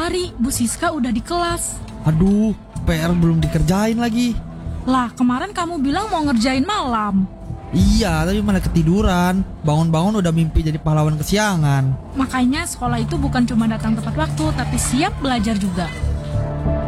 Mari, Bu Siska udah di kelas. Aduh, PR belum dikerjain lagi. Lah, kemarin kamu bilang mau ngerjain malam. Iya, tapi malah ketiduran. Bangun-bangun udah mimpi jadi pahlawan kesiangan. Makanya sekolah itu bukan cuma datang tepat waktu, tapi siap belajar juga.